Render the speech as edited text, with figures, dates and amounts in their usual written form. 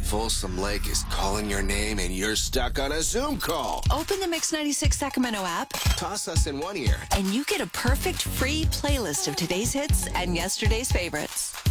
Folsom Lake is calling your name and you're stuck on a Zoom call. Open the Mix 96 Sacramento app, Toss us in one ear. and you get a perfect free playlist of today's hits and yesterday's favorites.